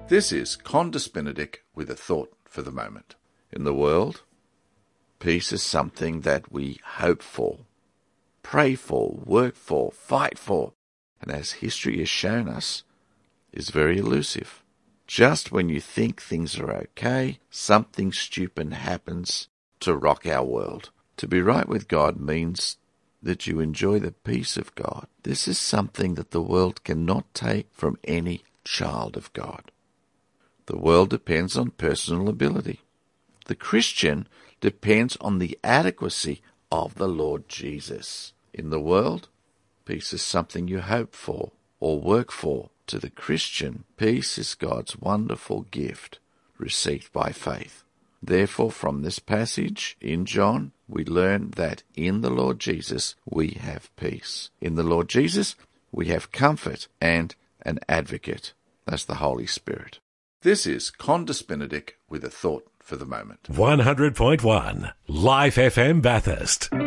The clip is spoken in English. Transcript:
This is Condis Benedict with a thought for the moment. In the world, peace is something that we hope for, pray for, work for, fight for, and as history has shown us, is very elusive. Just when you think things are okay, something stupid happens to rock our world. To be right with God means that you enjoy the peace of God. This is something that the world cannot take from any child of God. The world depends on personal ability. The Christian depends on the adequacy of the Lord Jesus. In the world, peace is something you hope for or work for. To the Christian, peace is God's wonderful gift received by faith. Therefore, from this passage in John, we learn that in the Lord Jesus we have peace. In the Lord Jesus we have comfort and an advocate. That's the Holy Spirit. This is Condis Benedict with a thought for the moment. 100.1 Life FM Bathurst.